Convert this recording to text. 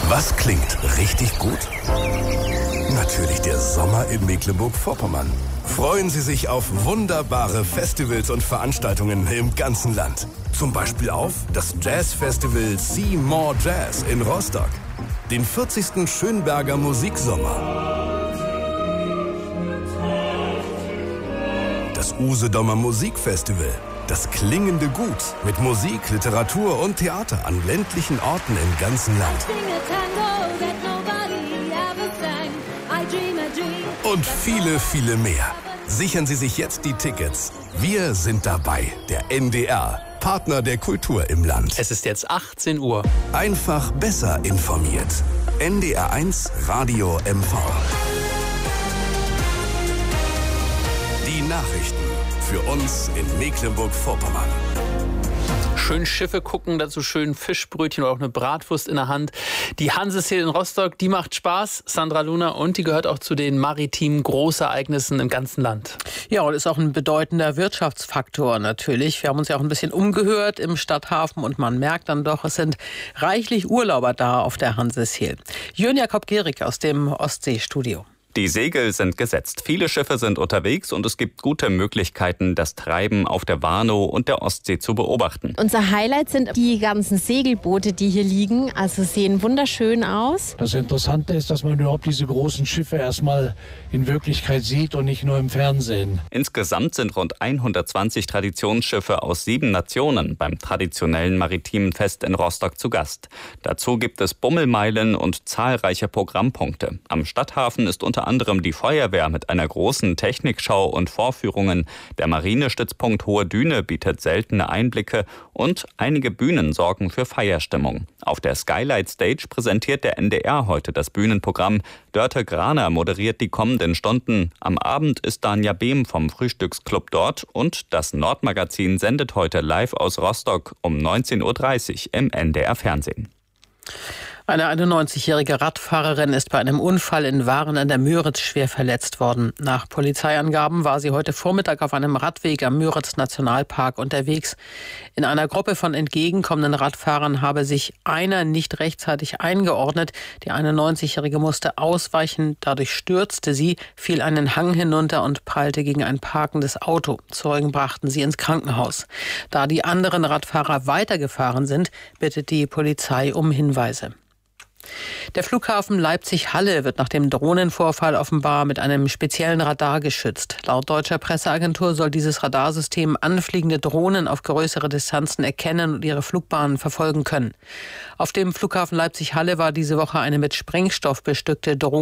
Was klingt richtig gut? Natürlich der Sommer in Mecklenburg-Vorpommern. Freuen Sie sich auf wunderbare Festivals und Veranstaltungen im ganzen Land. Zum Beispiel auf das Jazzfestival See More Jazz in Rostock, den 40. Schönberger Musiksommer, das Usedomer Musikfestival, das klingende Gut mit Musik, Literatur und Theater an ländlichen Orten im ganzen Land. Und viele, viele mehr. Sichern Sie sich jetzt die Tickets. Wir sind dabei, der NDR, Partner der Kultur im Land. Es ist jetzt 18 Uhr. Einfach besser informiert. NDR1 Radio MV. Die Nachrichten für uns in Mecklenburg-Vorpommern. Schön Schiffe gucken, dazu schön Fischbrötchen oder auch eine Bratwurst in der Hand. Die Hansesail in Rostock, die macht Spaß, Sandra Luna, und die gehört auch zu den maritimen Großereignissen im ganzen Land. Ja, und ist auch ein bedeutender Wirtschaftsfaktor natürlich. Wir haben uns ja auch ein bisschen umgehört im Stadthafen und man merkt dann doch, es sind reichlich Urlauber da auf der Hansesail. Jörn Jakob Gehrig aus dem Ostseestudio. Die Segel sind gesetzt. Viele Schiffe sind unterwegs und es gibt gute Möglichkeiten, das Treiben auf der Warnow und der Ostsee zu beobachten. Unser Highlight sind die ganzen Segelboote, die hier liegen. Also sehen wunderschön aus. Das Interessante ist, dass man überhaupt diese großen Schiffe erstmal in Wirklichkeit sieht und nicht nur im Fernsehen. Insgesamt sind rund 120 Traditionsschiffe aus 7 Nationen beim traditionellen maritimen Fest in Rostock zu Gast. Dazu gibt es Bummelmeilen und zahlreiche Programmpunkte. Am Stadthafen ist unter anderem die Feuerwehr mit einer großen Technikschau und Vorführungen. Der Marinestützpunkt Hohe Düne bietet seltene Einblicke und einige Bühnen sorgen für Feierstimmung. Auf der Skylight Stage präsentiert der NDR heute das Bühnenprogramm. Dörte Graner moderiert die kommenden Stunden. Am Abend ist Danja Behm vom Frühstücksclub dort und das Nordmagazin sendet heute live aus Rostock um 19.30 Uhr im NDR Fernsehen. Eine 91-jährige Radfahrerin ist bei einem Unfall in Waren an der Müritz schwer verletzt worden. Nach Polizeiangaben war sie heute Vormittag auf einem Radweg am Müritz-Nationalpark unterwegs. In einer Gruppe von entgegenkommenden Radfahrern habe sich einer nicht rechtzeitig eingeordnet. Die 91-jährige musste ausweichen, dadurch stürzte sie, fiel einen Hang hinunter und prallte gegen ein parkendes Auto. Zeugen brachten sie ins Krankenhaus. Da die anderen Radfahrer weitergefahren sind, bittet die Polizei um Hinweise. Der Flughafen Leipzig-Halle wird nach dem Drohnenvorfall offenbar mit einem speziellen Radar geschützt. Laut deutscher Presseagentur soll dieses Radarsystem anfliegende Drohnen auf größere Distanzen erkennen und ihre Flugbahnen verfolgen können. Auf dem Flughafen Leipzig-Halle war diese Woche eine mit Sprengstoff bestückte Drohne